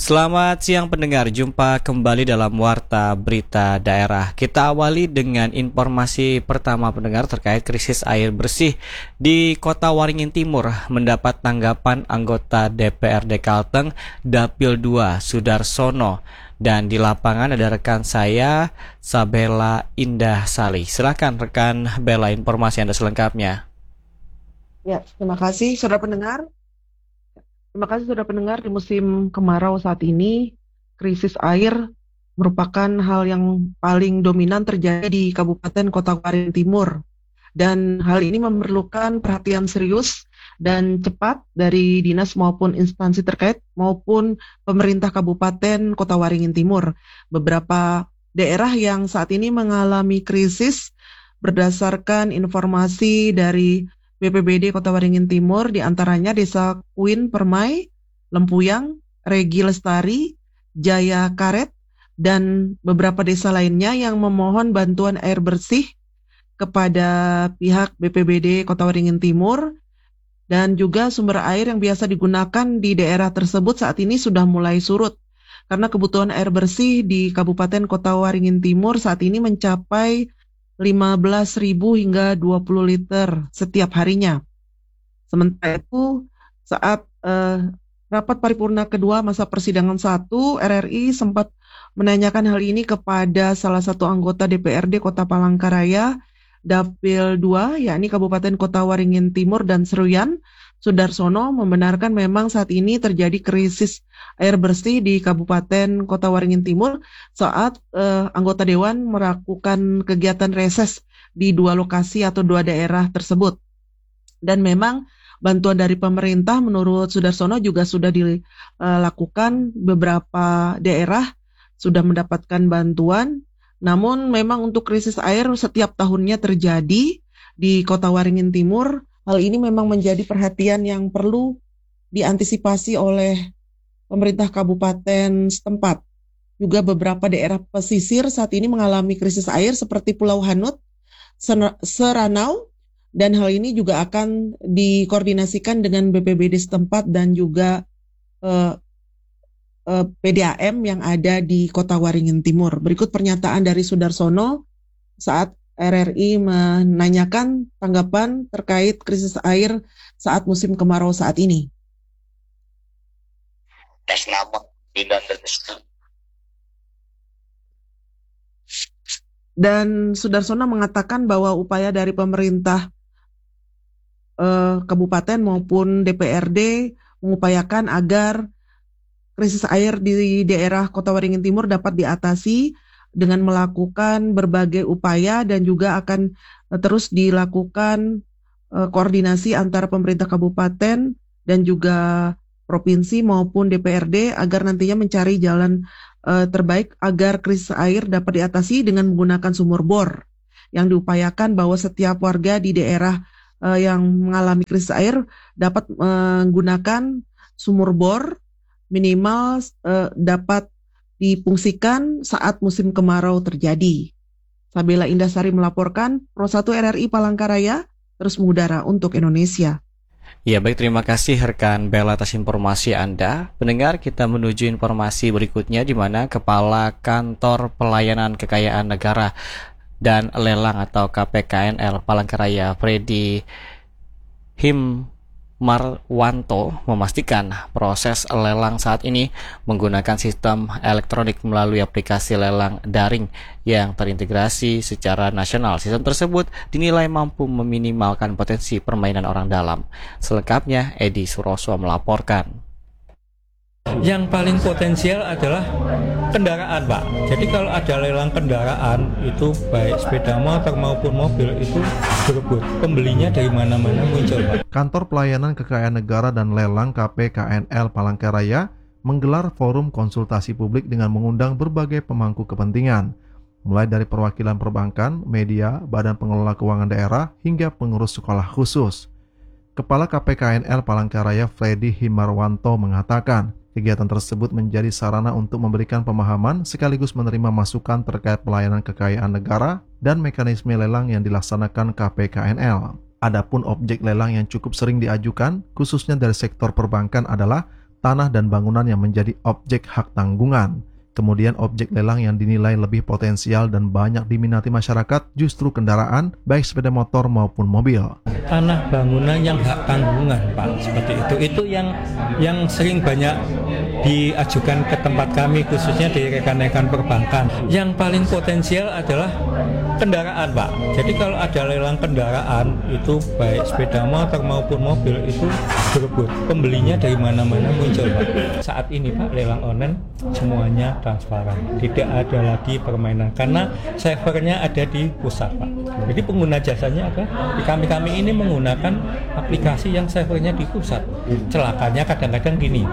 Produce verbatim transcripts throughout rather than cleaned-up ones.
Selamat siang pendengar, jumpa kembali dalam Warta Berita Daerah. Kita awali dengan informasi pertama pendengar terkait krisis air bersih di Kota Waringin Timur mendapat tanggapan anggota D P R D Kalteng Dapil dua Sudarsono. Dan di lapangan ada rekan saya Sabella Indah Sali. Silakan rekan Bella, informasi Anda selengkapnya. Ya, terima kasih saudara pendengar. Terima kasih sudah pendengar. Di musim kemarau saat ini, krisis air merupakan hal yang paling dominan terjadi di Kabupaten Kota Waringin Timur. Dan hal ini memerlukan perhatian serius dan cepat dari dinas maupun instansi terkait maupun pemerintah Kabupaten Kota Waringin Timur. Beberapa daerah yang saat ini mengalami krisis berdasarkan informasi dari B P B D Kota Waringin Timur, diantaranya Desa Kuin Permai, Lempuyang, Regi Lestari, Jaya Karet, dan beberapa desa lainnya yang memohon bantuan air bersih kepada pihak B P B D Kota Waringin Timur. Dan juga sumber air yang biasa digunakan di daerah tersebut saat ini sudah mulai surut. Karena kebutuhan air bersih di Kabupaten Kota Waringin Timur saat ini mencapai lima belas ribu hingga dua puluh liter setiap harinya. Sementara itu, saat eh, rapat paripurna kedua masa persidangan satu, R R I sempat menanyakan hal ini kepada salah satu anggota D P R D Kota Palangkaraya, Dapil dua, yakni Kabupaten Kota Waringin Timur dan Seruyan. Sudarsono membenarkan memang saat ini terjadi krisis air bersih di Kabupaten Kota Waringin Timur saat eh, anggota Dewan melakukan kegiatan reses di dua lokasi atau dua daerah tersebut. Dan memang bantuan dari pemerintah menurut Sudarsono juga sudah dilakukan, beberapa daerah sudah mendapatkan bantuan. Namun memang untuk krisis air setiap tahunnya terjadi di Kota Waringin Timur. Hal ini memang menjadi perhatian yang perlu diantisipasi oleh pemerintah kabupaten setempat. Juga beberapa daerah pesisir saat ini mengalami krisis air seperti Pulau Hanut, Seranau, dan hal ini juga akan dikoordinasikan dengan B P B D setempat dan juga eh, eh, P D A M yang ada di Kota Waringin Timur. Berikut pernyataan dari Sudarsono saat R R I menanyakan tanggapan terkait krisis air saat musim kemarau saat ini. Atas nama Bidang dan Dan Sudarsono mengatakan bahwa upaya dari pemerintah eh, kabupaten maupun D P R D mengupayakan agar krisis air di daerah Kota Waringin Timur dapat diatasi dengan melakukan berbagai upaya dan juga akan uh, terus dilakukan uh, koordinasi antara pemerintah kabupaten dan juga provinsi maupun D P R D agar nantinya mencari jalan uh, terbaik agar krisis air dapat diatasi dengan menggunakan sumur bor. Yang diupayakan bahwa setiap warga di daerah uh, yang mengalami krisis air dapat menggunakan sumur bor minimal uh, dapat difungsikan saat musim kemarau terjadi. Sabella Indah Sari melaporkan, Pro satu R R I Palangkaraya terus mengudara untuk Indonesia. Ya baik, terima kasih rekan Bella atas informasi Anda. Pendengar, kita menuju informasi berikutnya di mana Kepala Kantor Pelayanan Kekayaan Negara dan Lelang atau K P K N L Palangkaraya Freddy Him Marwanto memastikan proses lelang saat ini menggunakan sistem elektronik melalui aplikasi lelang daring yang terintegrasi secara nasional. Sistem tersebut dinilai mampu meminimalkan potensi permainan orang dalam. Selengkapnya, Edi Suroso melaporkan. Yang paling potensial adalah kendaraan, Pak. Jadi kalau ada lelang kendaraan, itu baik sepeda motor maupun mobil itu berebut. Pembelinya dari mana-mana muncul, Pak. Kantor Pelayanan Kekayaan Negara dan Lelang K P K N L Palangkaraya menggelar forum konsultasi publik dengan mengundang berbagai pemangku kepentingan, mulai dari perwakilan perbankan, media, badan pengelola keuangan daerah, hingga pengurus sekolah khusus. Kepala K P K N L Palangkaraya Freddy Himarwanto mengatakan, kegiatan tersebut menjadi sarana untuk memberikan pemahaman sekaligus menerima masukan terkait pelayanan kekayaan negara dan mekanisme lelang yang dilaksanakan K P K N L. Adapun objek lelang yang cukup sering diajukan, khususnya dari sektor perbankan adalah tanah dan bangunan yang menjadi objek hak tanggungan. Kemudian objek lelang yang dinilai lebih potensial dan banyak diminati masyarakat justru kendaraan, baik sepeda motor maupun mobil. Tanah bangunan yang hak tanggungan, Pak, seperti itu. Itu yang yang sering banyak diajukan ke tempat kami, khususnya di rekan-rekan perbankan. Yang paling potensial adalah kendaraan, Pak. Jadi kalau ada lelang kendaraan, itu baik sepeda motor maupun mobil itu berebut. Pembelinya dari mana-mana muncul, Pak. Saat ini, Pak, lelang online semuanya transparan. Tidak ada lagi permainan karena servernya ada di pusat, Pak. Jadi pengguna jasanya ada di kami-kami ini menggunakan aplikasi yang servernya di pusat. Celakanya kadang-kadang gini.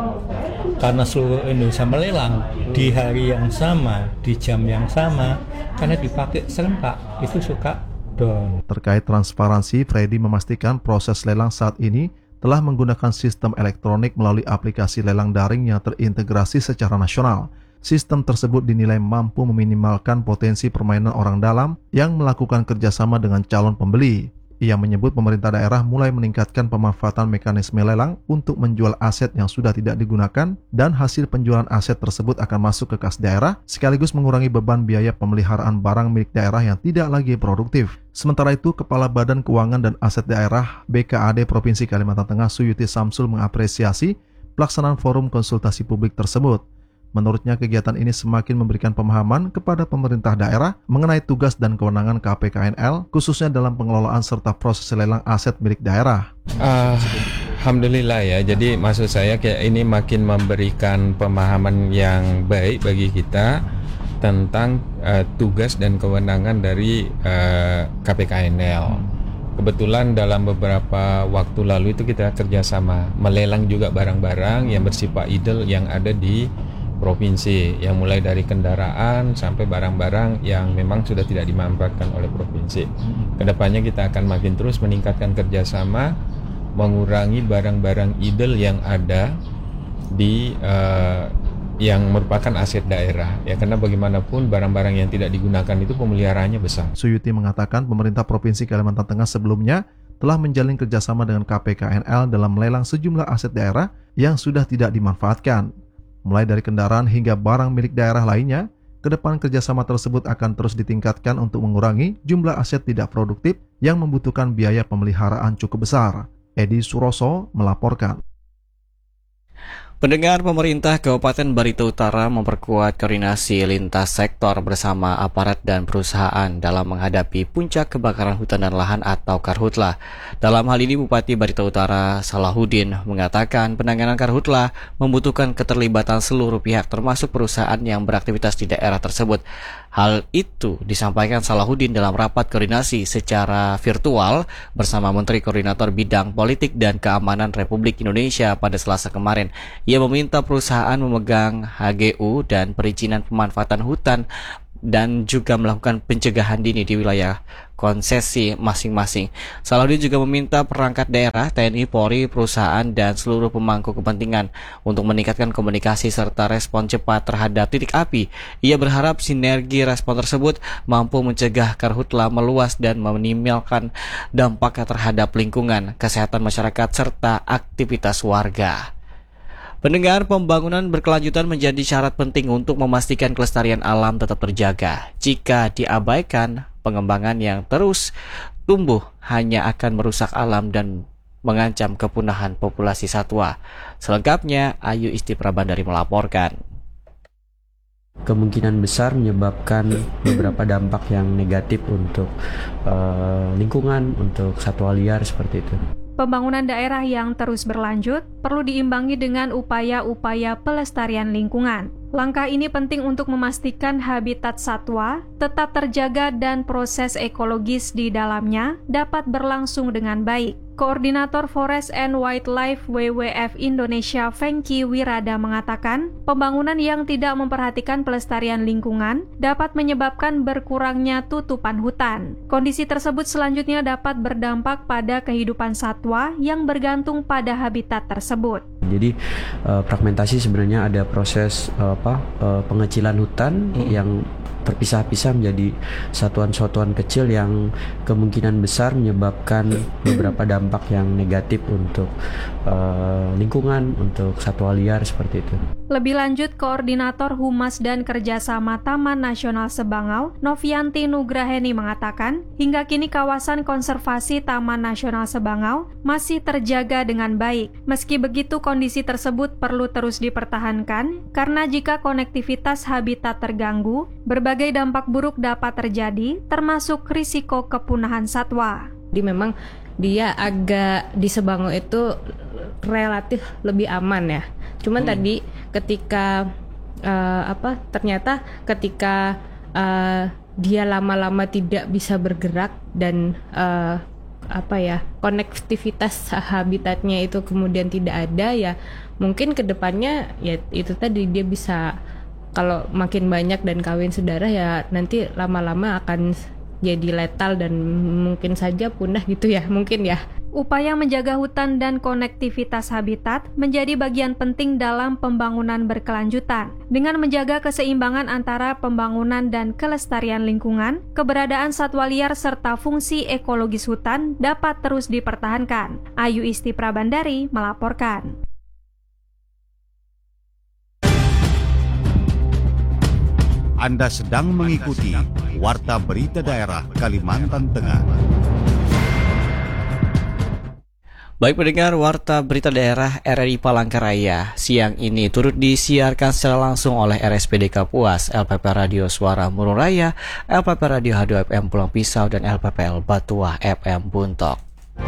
Karena seluruh Indonesia melelang di hari yang sama, di jam yang sama, karena dipakai serentak, itu suka down. Terkait transparansi, Freddy memastikan proses lelang saat ini telah menggunakan sistem elektronik melalui aplikasi lelang daring yang terintegrasi secara nasional. Sistem tersebut dinilai mampu meminimalkan potensi permainan orang dalam yang melakukan kerjasama dengan calon pembeli. Ia menyebut pemerintah daerah mulai meningkatkan pemanfaatan mekanisme lelang untuk menjual aset yang sudah tidak digunakan dan hasil penjualan aset tersebut akan masuk ke kas daerah sekaligus mengurangi beban biaya pemeliharaan barang milik daerah yang tidak lagi produktif. Sementara itu, Kepala Badan Keuangan dan Aset Daerah B K A D Provinsi Kalimantan Tengah Suyuti Samsul mengapresiasi pelaksanaan forum konsultasi publik tersebut. Menurutnya, kegiatan ini semakin memberikan pemahaman kepada pemerintah daerah mengenai tugas dan kewenangan K P K N L, khususnya dalam pengelolaan serta proses lelang aset milik daerah. Uh, Alhamdulillah ya, jadi maksud saya kayak ini makin memberikan pemahaman yang baik bagi kita tentang uh, tugas dan kewenangan dari uh, K P K N L. Kebetulan dalam beberapa waktu lalu itu kita kerjasama melelang juga barang-barang yang bersifat idle yang ada di provinsi, yang mulai dari kendaraan sampai barang-barang yang memang sudah tidak dimanfaatkan oleh provinsi. Kedepannya kita akan makin terus meningkatkan kerjasama, mengurangi barang-barang idle yang ada di uh, yang merupakan aset daerah. Ya, karena bagaimanapun barang-barang yang tidak digunakan itu pemeliharaannya besar. Suyuti mengatakan pemerintah Provinsi Kalimantan Tengah sebelumnya telah menjalin kerjasama dengan K P K N L dalam melelang sejumlah aset daerah yang sudah tidak dimanfaatkan. Mulai dari kendaraan hingga barang milik daerah lainnya, ke depan kerjasama tersebut akan terus ditingkatkan untuk mengurangi jumlah aset tidak produktif yang membutuhkan biaya pemeliharaan cukup besar. Edi Suroso melaporkan. Pendengar, pemerintah Kabupaten Barito Utara memperkuat koordinasi lintas sektor bersama aparat dan perusahaan dalam menghadapi puncak kebakaran hutan dan lahan atau Karhutlah. Dalam hal ini, Bupati Barito Utara Salahuddin mengatakan penanganan Karhutlah membutuhkan keterlibatan seluruh pihak termasuk perusahaan yang beraktivitas di daerah tersebut. Hal itu disampaikan Salahuddin dalam rapat koordinasi secara virtual bersama Menteri Koordinator Bidang Politik dan Keamanan Republik Indonesia pada Selasa kemarin. Ia meminta perusahaan memegang H G U dan perizinan pemanfaatan hutan dan juga melakukan pencegahan dini di wilayah konsesi masing-masing. Salahuddin juga meminta perangkat daerah, T N I, Polri, perusahaan, dan seluruh pemangku kepentingan untuk meningkatkan komunikasi serta respon cepat terhadap titik api. Ia berharap sinergi respon tersebut mampu mencegah Karhutlah meluas dan meminimalkan dampaknya terhadap lingkungan, kesehatan masyarakat, serta aktivitas warga. Pendengar, pembangunan berkelanjutan menjadi syarat penting untuk memastikan kelestarian alam tetap terjaga. Jika diabaikan, pengembangan yang terus tumbuh hanya akan merusak alam dan mengancam kepunahan populasi satwa. Selengkapnya, Ayu Istiprabandari melaporkan. Kemungkinan besar menyebabkan beberapa dampak yang negatif untuk uh, lingkungan, untuk satwa liar seperti itu. Pembangunan daerah yang terus berlanjut perlu diimbangi dengan upaya-upaya pelestarian lingkungan. Langkah ini penting untuk memastikan habitat satwa tetap terjaga dan proses ekologis di dalamnya dapat berlangsung dengan baik. Koordinator Forest and Wildlife W W F Indonesia Fengki Wirada mengatakan, pembangunan yang tidak memperhatikan pelestarian lingkungan dapat menyebabkan berkurangnya tutupan hutan. Kondisi tersebut selanjutnya dapat berdampak pada kehidupan satwa yang bergantung pada habitat tersebut. Jadi uh, fragmentasi sebenarnya ada proses uh, apa uh, pengecilan hutan hmm. yang terpisah-pisah menjadi satuan-satuan kecil yang kemungkinan besar menyebabkan beberapa dampak yang negatif untuk uh, lingkungan, untuk satwa liar seperti itu. Lebih lanjut, Koordinator Humas dan Kerjasama Taman Nasional Sebangau, Novianti Nugraheni mengatakan, hingga kini kawasan konservasi Taman Nasional Sebangau masih terjaga dengan baik. Meski begitu, kondisi tersebut perlu terus dipertahankan, karena jika konektivitas habitat terganggu, berbagai dampak buruk dapat terjadi, termasuk risiko kepunahan satwa. Jadi memang dia agak di Sebangau itu relatif lebih aman ya. Cuman hmm. tadi ketika uh, apa ternyata ketika uh, dia lama-lama tidak bisa bergerak dan uh, apa ya konektivitas habitatnya itu kemudian tidak ada, ya mungkin kedepannya ya itu tadi dia bisa, kalau makin banyak dan kawin saudara ya nanti lama-lama akan jadi letal dan mungkin saja punah gitu ya, mungkin ya. Upaya menjaga hutan dan konektivitas habitat menjadi bagian penting dalam pembangunan berkelanjutan. Dengan menjaga keseimbangan antara pembangunan dan kelestarian lingkungan, keberadaan satwa liar serta fungsi ekologis hutan dapat terus dipertahankan. Ayu Isti Prabandari melaporkan. Anda sedang mengikuti Warta Berita Daerah Kalimantan Tengah. Baik pendengar, Warta Berita Daerah R R I Palangkaraya siang ini turut disiarkan secara langsung oleh R S P D Kapuas, L P P Radio Suara Murung Raya, L P P Radio H dua F M Pulang Pisau, dan L P P L Batuah F M Buntok.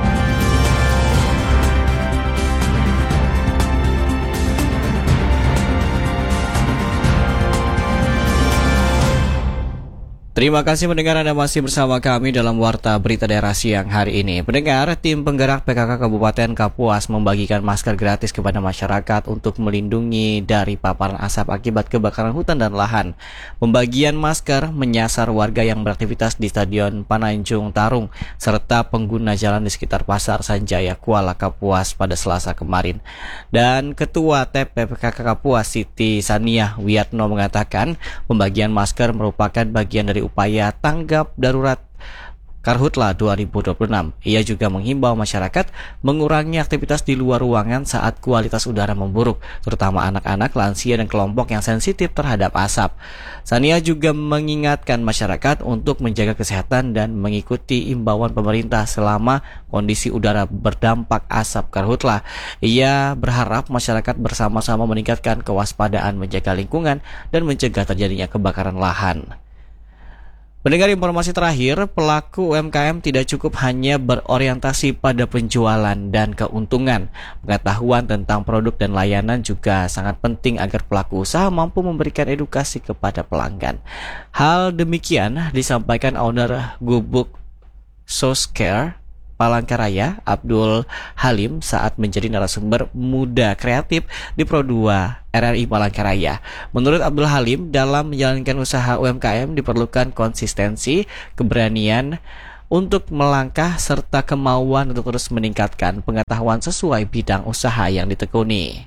Terima kasih pendengar, Anda masih bersama kami dalam Warta Berita Daerah siang hari ini. Pendengar, tim penggerak P K K Kabupaten Kapuas membagikan masker gratis kepada masyarakat untuk melindungi dari paparan asap akibat kebakaran hutan dan lahan. Pembagian masker menyasar warga yang beraktivitas di Stadion Pananjung Tarung serta pengguna jalan di sekitar Pasar Sanjaya, Kuala Kapuas pada Selasa kemarin. Dan Ketua T P P K K Kapuas Siti Saniah Wiyatno mengatakan pembagian masker merupakan bagian dari upaya tanggap darurat Karhutla dua ribu dua puluh enam. Ia juga menghimbau masyarakat mengurangi aktivitas di luar ruangan saat kualitas udara memburuk, terutama anak-anak, lansia, dan kelompok yang sensitif terhadap asap. Sania juga mengingatkan masyarakat untuk menjaga kesehatan dan mengikuti imbauan pemerintah selama kondisi udara berdampak asap Karhutla. Ia berharap masyarakat bersama-sama meningkatkan kewaspadaan, menjaga lingkungan, dan mencegah terjadinya kebakaran lahan. Pendengar, informasi terakhir, pelaku U M K M tidak cukup hanya berorientasi pada penjualan dan keuntungan. Pengetahuan tentang produk dan layanan juga sangat penting agar pelaku usaha mampu memberikan edukasi kepada pelanggan. Hal demikian disampaikan owner Gubuk Soscare Palangkaraya, Abdul Halim, saat menjadi narasumber Muda Kreatif di Pro dua R R I Palangkaraya. Menurut Abdul Halim, dalam menjalankan usaha U M K M diperlukan konsistensi, keberanian untuk melangkah, serta kemauan untuk terus meningkatkan pengetahuan sesuai bidang usaha yang ditekuni.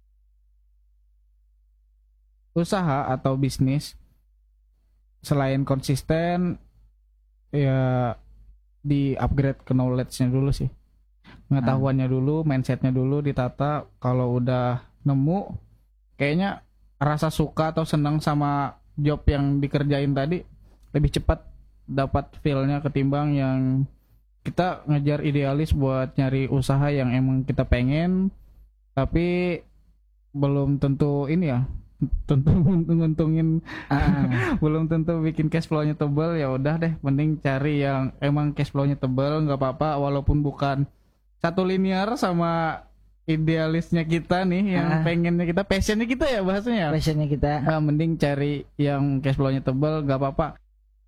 Usaha atau bisnis selain konsisten, ya di upgrade ke knowledge-nya dulu sih, pengetahuannya dulu, mindset-nya dulu ditata. Kalau udah nemu, kayaknya rasa suka atau senang sama job yang dikerjain tadi lebih cepat dapat feel-nya ketimbang yang kita ngejar idealis buat nyari usaha yang emang kita pengen tapi belum tentu ini ya, tentu nguntungin, ah. belum tentu bikin cash flow-nya tebal. Ya udah deh, mending cari yang emang cash flow-nya tebal, nggak apa-apa walaupun bukan satu linear sama idealisnya kita nih, yang ah. pengennya kita, passionnya kita ya bahasanya, passionnya kita, nah, mending cari yang cash flow-nya tebal, nggak apa-apa.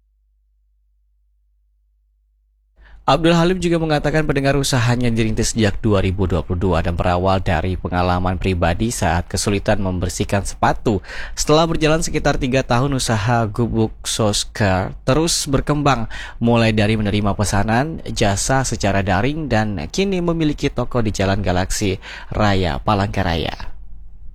Abdul Halim juga mengatakan pendengar usahanya dirintis sejak dua ribu dua puluh dua dan berawal dari pengalaman pribadi saat kesulitan membersihkan sepatu. Setelah berjalan sekitar tiga tahun, usaha Gubuk Soscare terus berkembang, mulai dari menerima pesanan jasa secara daring dan kini memiliki toko di Jalan Galaksi Raya, Palangkaraya.